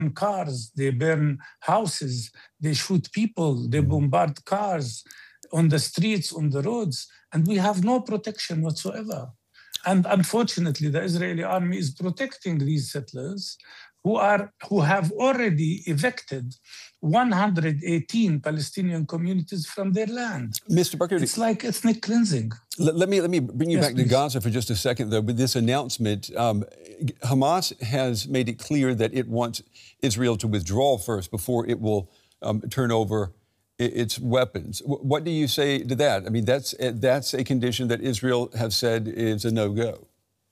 cars, they burn houses, they shoot people, they bombard cars on the streets, on the roads, and we have no protection whatsoever. And unfortunately, the Israeli army is protecting these settlers who have already evicted 118 Palestinian communities from their land. Mr. Barghouti, it's like ethnic cleansing. Let me bring you back to Gaza for just a second, though. With this announcement, Hamas has made it clear that it wants Israel to withdraw first before it will turn over its weapons. What do you say to that? I mean, that's a condition that Israel has said is a no-go.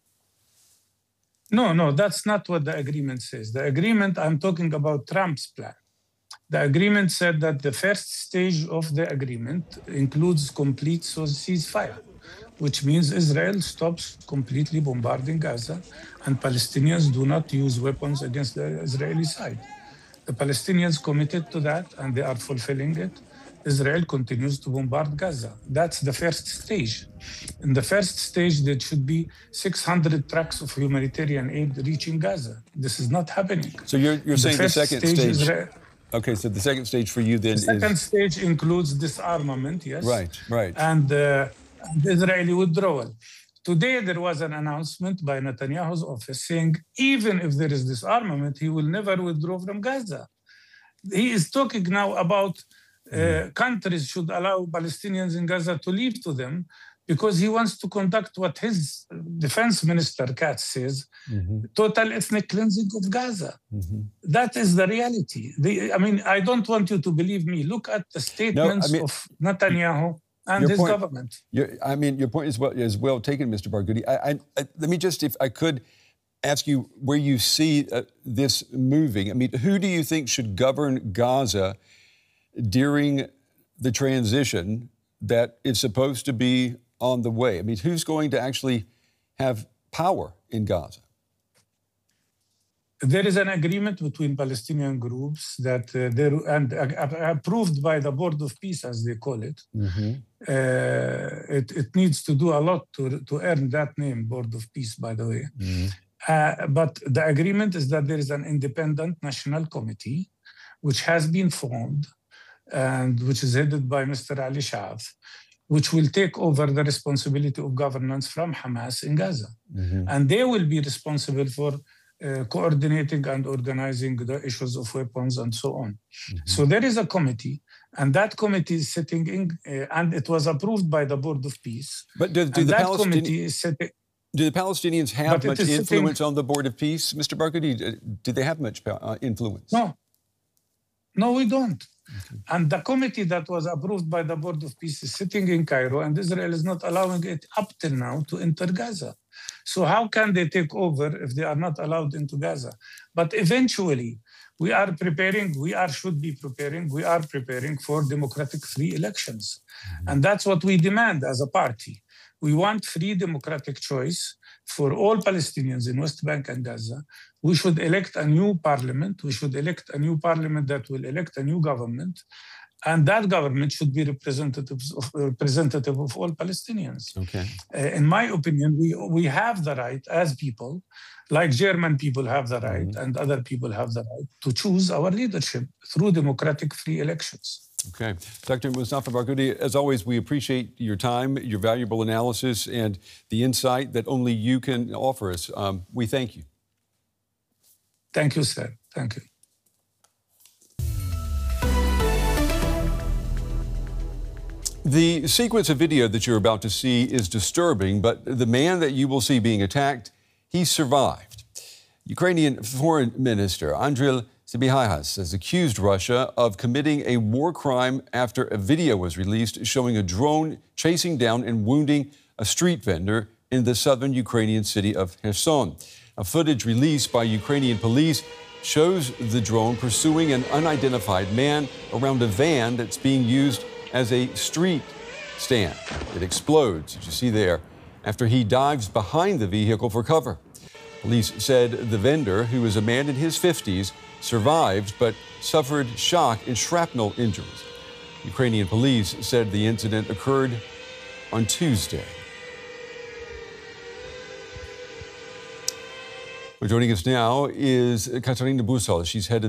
No, that's not what the agreement says. The agreement, I'm talking about Trump's plan. The agreement said that the first stage of the agreement includes complete ceasefire, which means Israel stops completely bombarding Gaza and Palestinians do not use weapons against the Israeli side. The Palestinians committed to that and they are fulfilling it. Israel continues to bombard Gaza. That's the first stage. In the first stage, there should be 600 trucks of humanitarian aid reaching Gaza. This is not happening. So you're saying the second stage... Okay, so the second stage for you then is... The second stage includes disarmament, yes. Right. And Israeli withdrawal. Today, there was an announcement by Netanyahu's office saying, even if there is disarmament, he will never withdraw from Gaza. He is talking now about countries should allow Palestinians in Gaza to leave to them because he wants to conduct what his defense minister, Katz, says, total ethnic cleansing of Gaza. That is the reality. I don't want you to believe me. Look at the statements of Netanyahu and his government. Your point is well taken, Mr. Barghouti. Let me just, if I could, ask you where you see this moving. I mean, who do you think should govern Gaza during the transition that is supposed to be on the way? I mean, who's going to actually have power in Gaza? There is an agreement between Palestinian groups that approved by the Board of Peace, as they call it. It needs to do a lot to earn that name, Board of Peace, by the way. But the agreement is that there is an independent national committee which has been formed and which is headed by Mr. Ali Sha'af, which will take over the responsibility of governance from Hamas in Gaza. And they will be responsible for coordinating and organizing the issues of weapons and so on. So there is a committee, and that committee is sitting in, and it was approved by the Board of Peace. But do the Palestinians have much influence on the Board of Peace, Mr. Barghouti? Do they have much influence? No, we don't. And the committee that was approved by the Board of Peace is sitting in Cairo, and Israel is not allowing it up till now to enter Gaza. So how can they take over if they are not allowed into Gaza? But eventually, we are preparing for democratic free elections. And that's what we demand as a party. We want free democratic choice for all Palestinians in West Bank and Gaza. We should elect a new parliament. We should elect a new parliament that will elect a new government. And that government should be representative of all Palestinians. In my opinion, we have the right as people, like German people have the right and other people have the right to choose our leadership through democratic free elections. Okay. Dr. Mustafa Barghouti, as always, we appreciate your time, your valuable analysis, and the insight that only you can offer us. We thank you. Thank you, sir. Thank you. The sequence of video that you're about to see is disturbing, but the man that you will see being attacked, he survived. Ukrainian Foreign Minister Andriy Sybiha has accused Russia of committing a war crime after a video was released showing a drone chasing down and wounding a street vendor in the southern Ukrainian city of Kherson. A footage released by Ukrainian police shows the drone pursuing an unidentified man around a van that's being used as a street stand. It explodes, as you see there, after he dives behind the vehicle for cover. Police said the vendor, who is a man in his 50s, survived but suffered shock and shrapnel injuries. Ukrainian police said the incident occurred on Tuesday. Well, joining us now is Katarina Busol. She's head of